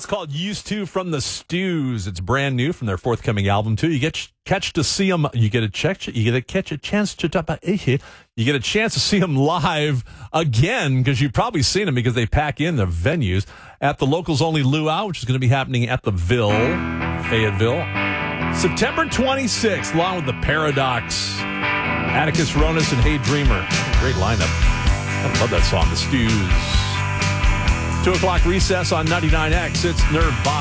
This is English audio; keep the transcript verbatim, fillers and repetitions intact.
That's called Used To from the Stews. It's brand new from their forthcoming album, too. You get catch to see them. You get a check. You get a catch a chance to talk about. You get a chance to see them live again because you've probably seen them because they pack in the venues at the locals only Luau, which is going to be happening at the Ville, Fayetteville, September twenty-sixth, along with the Paradox, Atticus Ronas, and Hey Dreamer. Great lineup. I love that song, The Stews. Two o'clock recess on ninety-nine X. It's Nirvana.